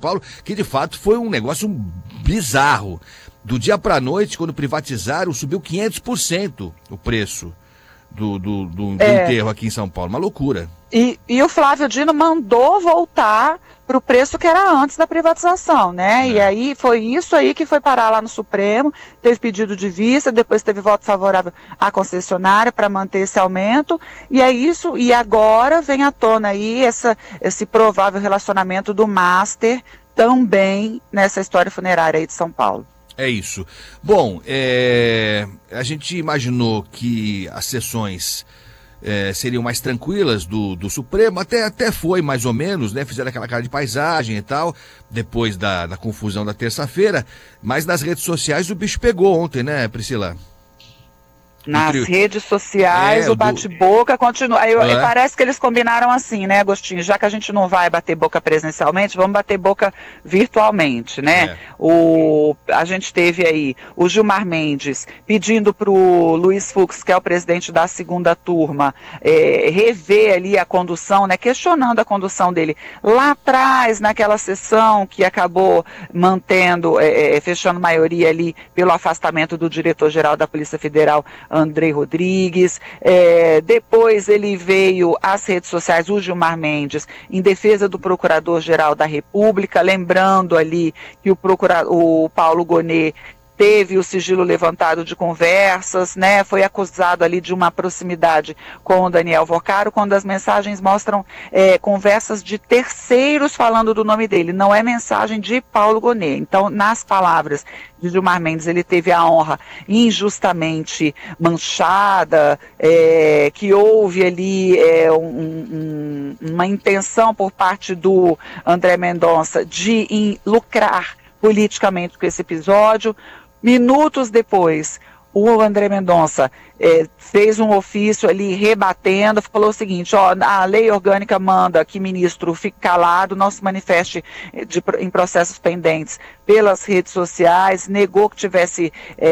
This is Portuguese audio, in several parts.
Paulo, que de fato foi um negócio bizarro. Do dia para a noite, quando privatizaram, subiu 500% o preço do enterro aqui em São Paulo. Uma loucura. E o Flávio Dino mandou voltar para o preço que era antes da privatização, né? E aí foi isso aí que foi parar lá no Supremo, teve pedido de vista, depois teve voto favorável à concessionária para manter esse aumento, e é isso, e agora vem à tona aí esse provável relacionamento do Master também nessa história funerária aí de São Paulo. É isso. Bom, a gente imaginou que as sessões seriam mais tranquilas do Supremo, até foi mais ou menos, né? Fizeram aquela cara de paisagem e tal, depois da confusão da terça-feira, mas nas redes sociais o bicho pegou ontem, né, Priscila? Nas redes sociais, o bate-boca continua. Parece que eles combinaram assim, né, Agostinho? Já que a gente não vai bater boca presencialmente, vamos bater boca virtualmente, né? A gente teve aí o Gilmar Mendes pedindo para o Luiz Fux, que é o presidente da segunda turma, rever ali a condução, né? Questionando a condução dele. Lá atrás, naquela sessão que acabou mantendo, fechando maioria ali pelo afastamento do diretor-geral da Polícia Federal, Andrei Rodrigues, depois ele veio às redes sociais, o Gilmar Mendes, em defesa do Procurador-Geral da República, lembrando ali que o Paulo Gonet teve o sigilo levantado de conversas, né? Foi acusado ali de uma proximidade com o Daniel Vocaro, quando as mensagens mostram conversas de terceiros falando do nome dele, não é mensagem de Paulo Gonet. Então, nas palavras de Gilmar Mendes, ele teve a honra injustamente manchada, que houve ali uma intenção por parte do André Mendonça de lucrar politicamente com esse episódio. Minutos depois, o André Mendonça fez um ofício ali rebatendo, falou o seguinte, a lei orgânica manda que ministro fique calado, não se manifeste em processos pendentes pelas redes sociais, negou que tivesse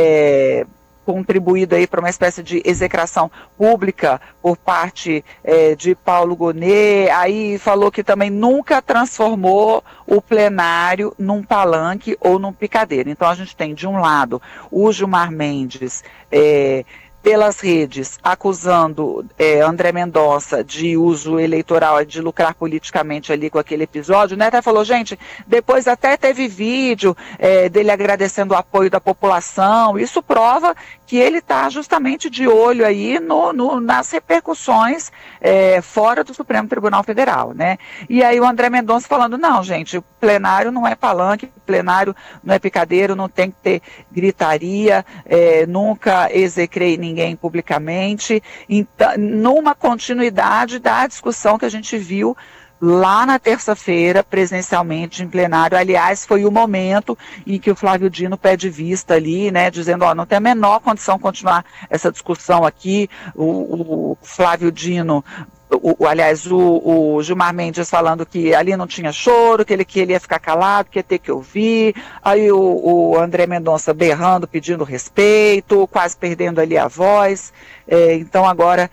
contribuído aí para uma espécie de execração pública por parte de Paulo Gonet, aí falou que também nunca transformou o plenário num palanque ou num picadeiro. Então a gente tem de um lado o Gilmar Mendes pelas redes, acusando André Mendonça de uso eleitoral, de lucrar politicamente ali com aquele episódio, né? Até falou, gente, depois até teve vídeo dele agradecendo o apoio da população, isso prova que ele está justamente de olho aí nas repercussões fora do Supremo Tribunal Federal, né? E aí o André Mendonça falando, não, gente, o plenário não é palanque, o plenário não é picadeiro, não tem que ter gritaria, nunca execrei ninguém publicamente, então, numa continuidade da discussão que a gente viu lá na terça-feira, presencialmente, em plenário. Aliás, foi o momento em que o Flávio Dino pede vista ali, né, dizendo, não tem a menor condição de continuar essa discussão aqui. O Flávio Dino, aliás, o Gilmar Mendes falando que ali não tinha choro, que ele ia ficar calado, que ia ter que ouvir. Aí o André Mendonça berrando, pedindo respeito, quase perdendo ali a voz. Então agora,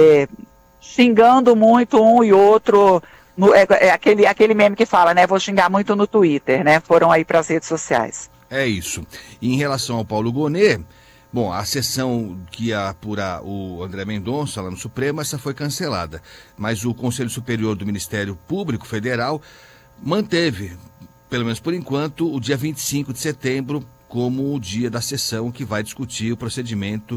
xingando muito um e outro. Aquele meme que fala, né? Vou xingar muito no Twitter, né? Foram aí para as redes sociais. É isso. E em relação ao Paulo Gonet, bom, a sessão que ia apurar o André Mendonça lá no Supremo, essa foi cancelada. Mas o Conselho Superior do Ministério Público Federal manteve, pelo menos por enquanto, o dia 25 de setembro como o dia da sessão que vai discutir o procedimento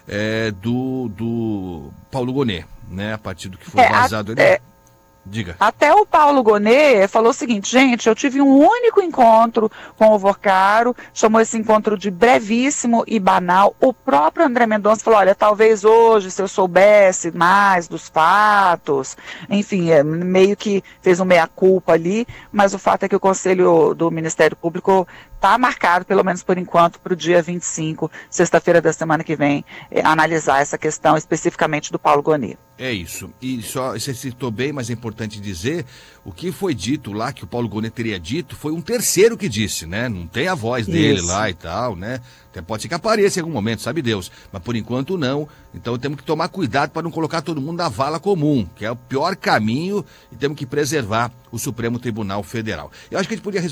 do Paulo Gonet, né? A partir do que foi vazado ali. Diga. Até o Paulo Gonet falou o seguinte, gente, eu tive um único encontro com o Vocaro, chamou esse encontro de brevíssimo e banal. O próprio André Mendonça falou, olha, talvez hoje, se eu soubesse mais dos fatos, enfim, meio que fez um meia-culpa ali, mas o fato é que o Conselho do Ministério Público está marcado, pelo menos por enquanto, para o dia 25, sexta-feira da semana que vem, analisar essa questão especificamente do Paulo Gonet. É isso. E só você citou bem, mas é importante dizer, o que foi dito lá, que o Paulo Gonet teria dito, foi um terceiro que disse, né? Não tem a voz dele lá e tal, né? Até pode ser que apareça em algum momento, sabe Deus. Mas por enquanto não. Então temos que tomar cuidado para não colocar todo mundo na vala comum, que é o pior caminho, e temos que preservar o Supremo Tribunal Federal. Eu acho que a gente podia